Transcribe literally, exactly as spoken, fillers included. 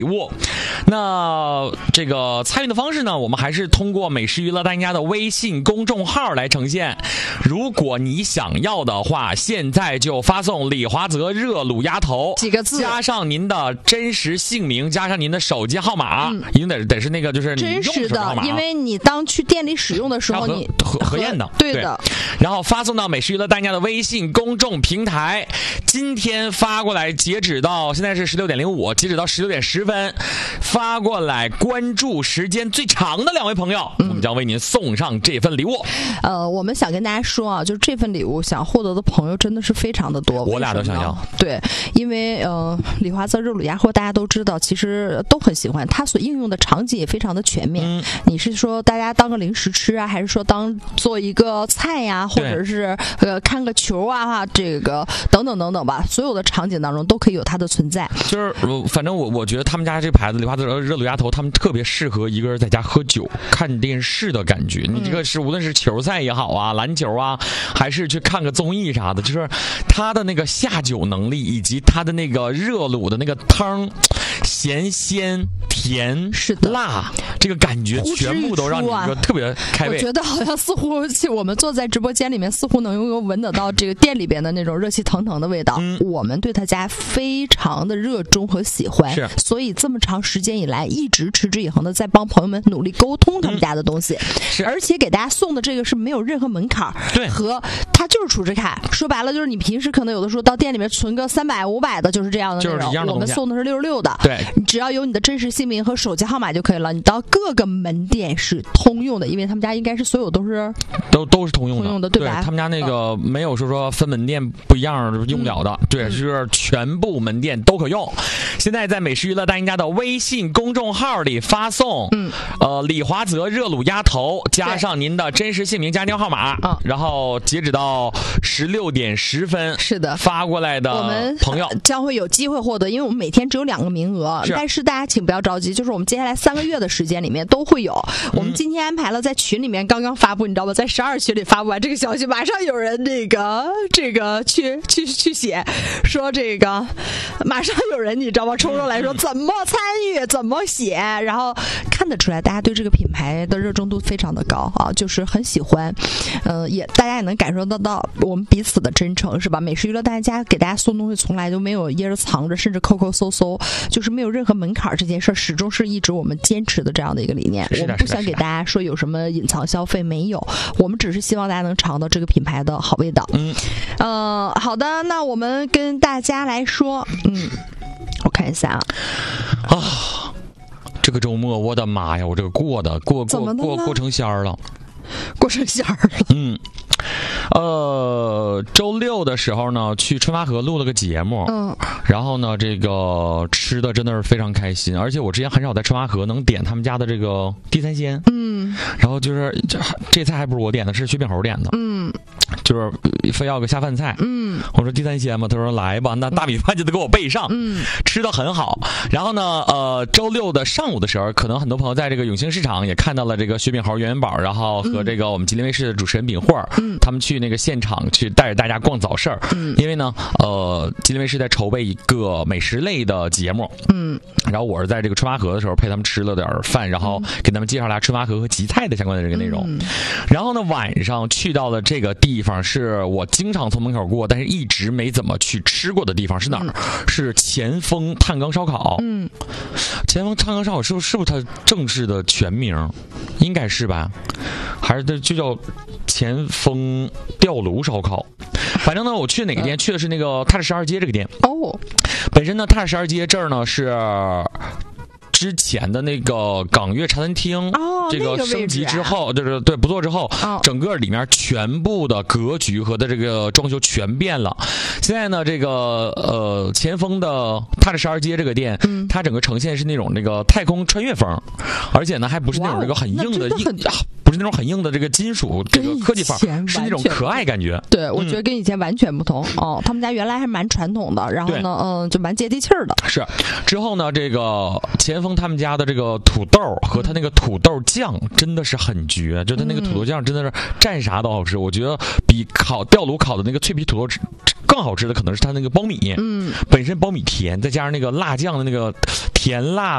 物。那这个参与的方式呢，我们还是通过美食娱乐大家的微信公众号来呈现。如果你想要的话，现在就发送李华泽热卤鸭头几个字， 加上您的真实姓名，加上您的手机号码，嗯、一定得得是那个就是你用真实的号码， 因为你当去店里使用的时候，你核核验的， 对的对。然后发送到美食娱乐大家的微信公众平台，今天发过来，截止到现在是十六点零五，截止到十六点十分，发过来关注时间最长的两位朋友，嗯、我们将为您送上这份礼物。 呃，我们想跟大家说啊，就是这份礼物想获得的朋友真的是非常的多， 我俩都想要。 对，因为呃，李华泽热卤鸭货大家都知道，其实都很喜欢，它所应用的场景也非常的全面。嗯、你是说大家当个零食吃啊，还是说当做一个菜呀、啊，或者是呃看个球啊，这个等等等等吧，所有的场景当中都可以有它的存在。 就是反正我我觉得他们家这个牌子李华泽热卤鸭头，他们特别适合一个人在家喝酒看电视的感觉。你这个是无论是球赛也好啊，篮球啊，还是去看个综艺啥的，就是他的那个下酒能力，以及他的那个热卤的那个汤，咸鲜甜是的辣，这个感觉全部都让你一个特别开胃。 我觉得好像似乎我们坐在直播间里面，似乎能够闻得到这个店里边的那种热气腾腾的味道。嗯、我们对他家非常的热衷和喜欢， 是， 所以这么长时间以来一直持之以恒的在帮朋友们努力沟通他们家的东西， 嗯、是， 而且给大家送的这个是没有任何门槛， 对， 和它就是储值卡，说白了就是你平时可能有的时候到店里面存个三百五百的，就是这样的内容， 就是、 我们送的是六十六的， 对， 你只要有你的真实姓名和手机号码就可以了，你到各个门店是通用的，因为他们家应该是所有都是都都是通用的， 通用的对吧？ 对，他们家那个没有说说分门店不一样用不了的，嗯、对，是全部门店都可用。现在在美食娱乐大赢家的微信公众号里发送，嗯，呃，李华泽热卤鸭头加上您的真实姓名加电话号码，嗯、然后截止到十六点十分， 是的， 发过来的朋友我们将会有机会获得，因为我们每天只有两个名额，是但是大家请不要着急，就是我们接下来三个月的时间里面都会有。嗯、我们今天安排了在群里面刚刚发布，你知道吗？在十二群里发布完这个消息，马上有人那个这个去去去写，说这个马上有人你知道吗？冲上来说怎么参与，怎么写，然后看得出来大家对这个品牌的热衷度非常的高啊，就是很喜欢，嗯、呃，也大家也能感受得到我们彼此的真诚，是吧？美食娱乐大家给大家送东西从来就没有掖着藏着，甚至抠抠搜搜，就是没有任何门槛，这件事始终是一直我们坚持的这样的一个理念。我们不想给大家说有什么隐藏消费，没有，我们只是希望大家能尝到这个品牌的好味道。嗯，呃，好的，那我们跟大家来说，嗯，我看一下啊， 啊，这个周末我的妈呀，我这个过的过过过过成仙儿了， 过成仙儿了， 嗯。呃，周六的时候呢，去春发河录了个节目，嗯，然后呢，这个吃的真的是非常开心，而且我之前很少在春发河能点他们家的这个地三鲜，嗯，然后就是这这菜还不是我点的，是薛炳侯点的，嗯，就是非要个下饭菜，嗯，我说地三鲜嘛，他说来吧，那大米饭就得给我备上，嗯，吃的很好。然后呢，呃，周六的上午的时候，可能很多朋友在这个永兴市场也看到了这个薛炳侯、袁元宝，然后和这个我们吉林卫视的主持人炳慧，嗯，他们去那个现场去带着大家逛早市儿，嗯，因为呢，呃，吉林卫视在筹备一个美食类的节目，嗯，然后我是在这个春发河的时候陪他们吃了点饭，然后给他们介绍了春发河和吉菜的相关的这个内容，嗯，然后呢，晚上去到了这个地方，是我经常从门口过，但是一直没怎么去吃过的地方，是哪儿？嗯、是前锋炭缸烧烤，嗯，前锋炭缸烧烤是不是是不是它正式的全名？应该是吧？还是就叫前锋吊炉烧烤？反正呢，我去哪个店？去的是那个踏实十二街这个店。哦，本身呢，踏实十二街这儿呢是之前的那个港粤茶餐厅，哦，这个升级之后，就是对不做之后，哦，整个里面全部的格局和的这个装修全变了。现在呢，这个呃前锋的踏实十二街这个店，嗯，它整个呈现是那种那个太空穿越风，而且呢还不是那种那个很硬的硬。不是那种很硬的这个金属这个科技范，是那种可爱感觉。 对，我觉得跟以前完全不同，嗯，哦。他们家原来还蛮传统的，然后呢，嗯，就蛮接地气儿的。 是，之后呢，这个前锋他们家的这个土豆和他那个土豆酱真的是很绝，就他那个土豆酱真的是蘸啥都好吃。我觉得比烤吊炉烤的那个脆皮土豆更好吃的可能是他那个苞米，嗯，本身苞米甜，再加上那个辣酱的那个甜辣。